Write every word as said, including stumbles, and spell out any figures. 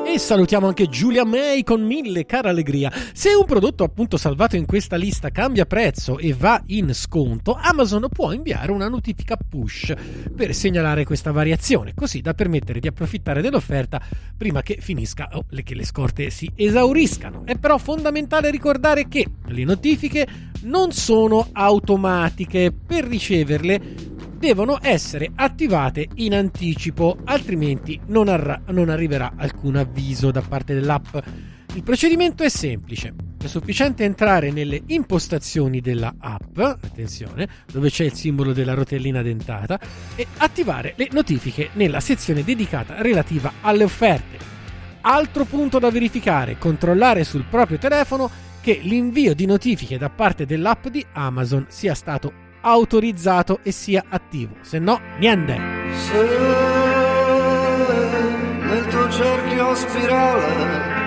E salutiamo anche Giulia May con mille, cara allegria. Se un prodotto appunto salvato in questa lista cambia prezzo e va in sconto, Amazon può inviare una notifica push per segnalare questa variazione, così da permettere di approfittare dell'offerta prima che finisca o che le scorte si esauriscano. È però fondamentale ricordare che le notifiche non sono automatiche. Per riceverle devono essere attivate in anticipo, altrimenti non, arra- non arriverà alcun avviso da parte dell'app. Il procedimento è semplice: è sufficiente entrare nelle impostazioni della app, attenzione, dove c'è il simbolo della rotellina dentata, e attivare le notifiche nella sezione dedicata relativa alle offerte. Altro punto da verificare: controllare sul proprio telefono che l'invio di notifiche da parte dell'app di Amazon sia stato autorizzato e sia attivo, se no niente. Se nel tuo cerchio spirale